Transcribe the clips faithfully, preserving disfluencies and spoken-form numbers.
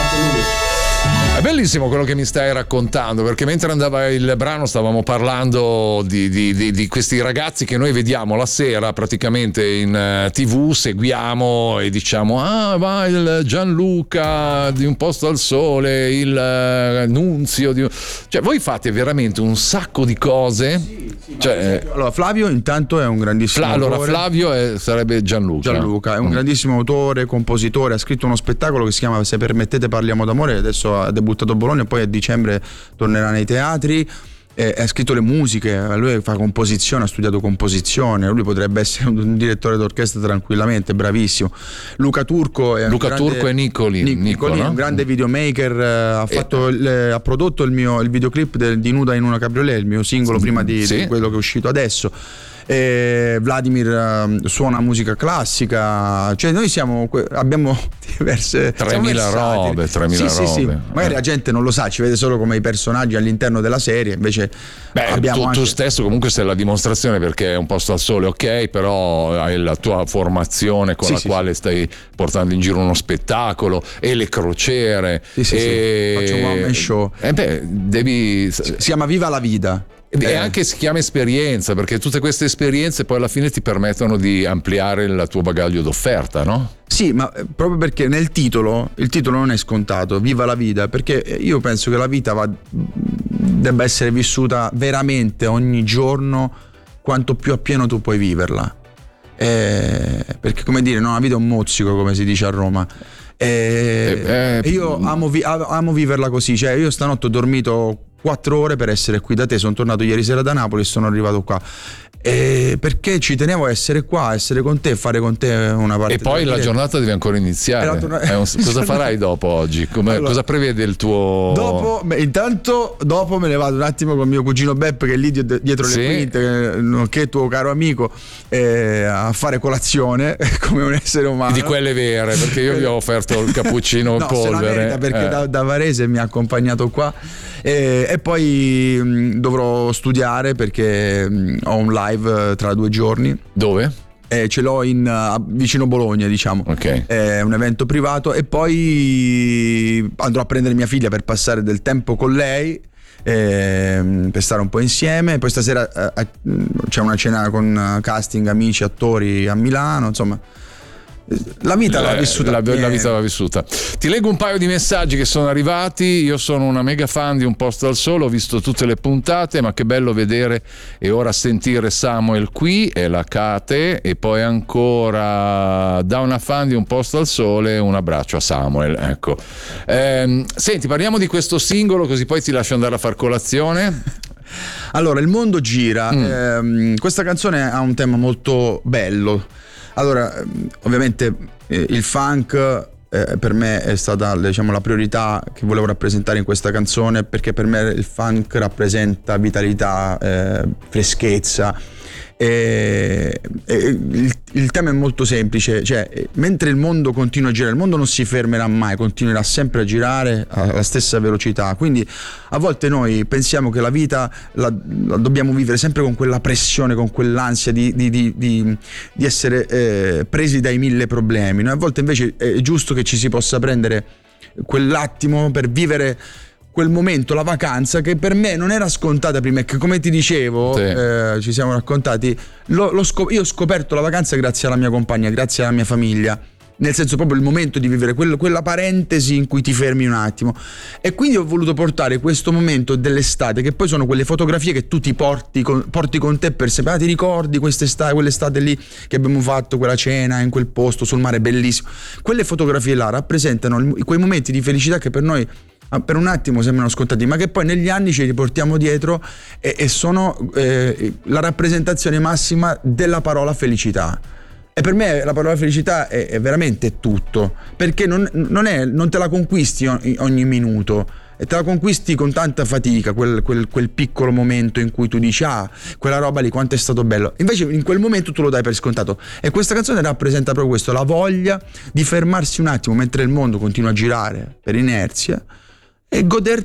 È bellissimo quello che mi stai raccontando, perché mentre andava il brano stavamo parlando di, di, di, di questi ragazzi che noi vediamo la sera praticamente in uh, tivù, seguiamo e diciamo ah va il Gianluca di Un Posto al Sole, il uh, Nunzio di... cioè voi fate veramente un sacco di cose. Sì, sì, cioè, allora Flavio intanto è un grandissimo Fla- autore. allora Flavio è, sarebbe Gianluca Gianluca è un mm. grandissimo autore, compositore, ha scritto uno spettacolo che si chiama Se permettete parliamo d'amore, adesso ha debuttato a Bologna e poi a dicembre tornerà nei teatri. Eh, ha scritto le musiche, lui fa composizione, ha studiato composizione, lui potrebbe essere un, un direttore d'orchestra tranquillamente, bravissimo. Luca Turco è Luca un grande, Turco e Nicoli, Nic- Nicolo, Nicoli, no? un grande videomaker, eh, ha, fatto eh. il, ha prodotto il mio il videoclip del, di Nuda in una cabriolet, il mio singolo prima di, sì. di quello che è uscito adesso. Eh, Vladimir uh, suona musica classica, cioè noi siamo abbiamo diverse tremila robe, tremila sì, robe. Sì, sì. Magari la gente non lo sa, ci vede solo come i personaggi all'interno della serie, invece Beh, abbiamo tu, anche... tu stesso comunque sei la dimostrazione, perché è Un Posto al Sole, ok, però hai la tua formazione con sì, la sì, quale sì. stai portando in giro uno spettacolo e le crociere. Sì, sì, e... sì. Faccio un one man show. Eh beh, devi... Si chiama Viva la Vida. E eh. anche si chiama esperienza, perché tutte queste esperienze poi alla fine ti permettono di ampliare il tuo bagaglio d'offerta, no? Sì, ma proprio perché nel titolo, il titolo non è scontato, Viva la vita, perché io penso che la vita va, debba essere vissuta veramente ogni giorno quanto più appieno tu puoi viverla. Eh, perché come dire, no, la vita è un mozzico, come si dice a Roma. E eh, eh, io amo, vi- amo viverla così, cioè io stanotte ho dormito quattro ore per essere qui da te, sono tornato ieri sera da Napoli e sono arrivato qua. E perché ci tenevo a essere qua, essere con te, fare con te una parte. E poi la giornata deve ancora iniziare. Torn- È un, cosa farai dopo oggi? Come, allora, cosa prevede il tuo... Dopo, beh, intanto dopo me ne vado un attimo con mio cugino Beppe, che è lì dietro sì. le quinte, nonché tuo caro amico, eh, a fare colazione come un essere umano. Di quelle vere, perché io vi ho offerto il cappuccino in no, polvere. Se la merita, perché eh. da, da Varese mi ha accompagnato qua. E, e poi mh, dovrò studiare perché mh, ho un live tra due giorni. Dove? Eh, ce l'ho in uh, vicino Bologna, diciamo. Ok. È un evento privato e poi andrò a prendere mia figlia per passare del tempo con lei, eh, per stare un po' insieme. Poi stasera eh, c'è una cena con casting, amici, attori a Milano, insomma. La vita l'ha vissuta. La, la vita l'ha vissuta. Ti leggo un paio di messaggi che sono arrivati. Io sono una mega fan di Un Posto al Sole, ho visto tutte le puntate, ma che bello vedere e ora sentire Samuel qui e la Kate. E poi ancora da una fan di Un Posto al Sole un abbraccio a Samuel, ecco. Ehm, senti, parliamo di questo singolo, così poi ti lascio andare a far colazione. Allora, il mondo gira. mm. ehm, questa canzone ha un tema molto bello. Allora, ovviamente eh, il funk eh, per me è stata, diciamo, la priorità che volevo rappresentare in questa canzone, perché per me il funk rappresenta vitalità, eh, freschezza. E, e il, il tema è molto semplice, cioè mentre il mondo continua a girare, il mondo non si fermerà mai, continuerà sempre a girare alla stessa velocità, quindi a volte noi pensiamo che la vita la, la dobbiamo vivere sempre con quella pressione, con quell'ansia di, di, di, di, di essere eh, presi dai mille problemi, no? A volte invece è giusto che ci si possa prendere quell'attimo per vivere quel momento, la vacanza, che per me non era scontata prima, e che, come ti dicevo, sì. eh, ci siamo raccontati, lo, lo scop- io ho scoperto la vacanza grazie alla mia compagna, grazie alla mia famiglia, nel senso proprio il momento di vivere quel, quella parentesi in cui ti fermi un attimo, e quindi ho voluto portare questo momento dell'estate, che poi sono quelle fotografie che tu ti porti con, porti con te per sempre. Ah, ti ricordi quest'estate, quell'estate lì che abbiamo fatto quella cena in quel posto sul mare bellissimo? Quelle fotografie là rappresentano quei momenti di felicità che per noi per un attimo sembrano scontati, ma che poi negli anni ci riportiamo dietro e, e sono eh, la rappresentazione massima della parola felicità. E per me la parola felicità è, è veramente tutto, perché non, non, è, non te la conquisti ogni, ogni minuto, e te la conquisti con tanta fatica, quel, quel, quel piccolo momento in cui tu dici ah, quella roba lì quanto è stato bello, invece in quel momento tu lo dai per scontato, e questa canzone rappresenta proprio questo, la voglia di fermarsi un attimo mentre il mondo continua a girare per inerzia e goderti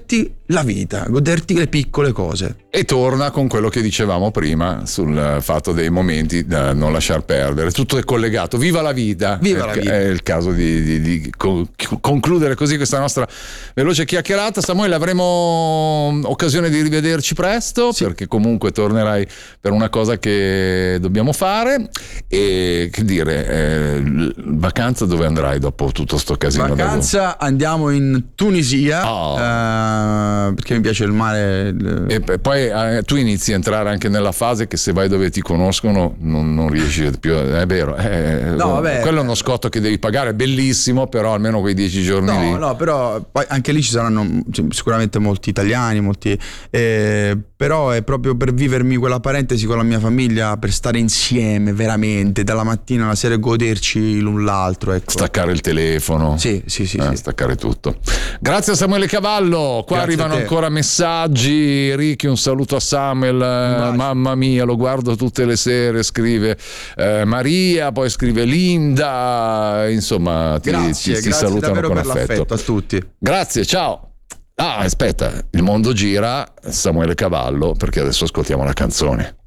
la vita, goderti le piccole cose. E torna con quello che dicevamo prima sul fatto dei momenti da non lasciar perdere. Tutto è collegato. Viva la vita! Viva è, la vita! È il caso di, di, di concludere così questa nostra veloce chiacchierata. Samuele, avremo occasione di rivederci presto, sì, perché comunque tornerai per una cosa che dobbiamo fare. E che dire, eh, vacanza dove andrai dopo tutto sto casino? Vacanza andiamo in Tunisia, oh. eh, perché mi piace il mare. Il... E poi eh, tu inizi a entrare anche nella fase che se vai dove ti conoscono non, non riesci più, è vero, eh, no, vabbè, quello è uno scotto che devi pagare, è bellissimo, però almeno quei dieci giorni no, lì. No, però poi anche lì ci saranno sicuramente molti italiani, molti, eh, però è proprio per vivermi quella parentesi con la mia famiglia, per stare insieme veramente dalla mattina alla sera e goderci l'un l'altro, ecco. Staccare il telefono, sì, sì, sì, eh, sì. staccare tutto. Grazie a Samuele Cavallo. Qua Grazie arrivano ancora messaggi. Ricky, un saluto a Samuel, eh, mamma mia, lo guardo tutte le sere, scrive eh, Maria, poi scrive Linda, insomma ti, grazie, ti, ti grazie salutano davvero con per affetto. l'affetto a tutti. Grazie, ciao. Ah, aspetta, il mondo gira, Samuele Cavallo, perché adesso ascoltiamo la canzone.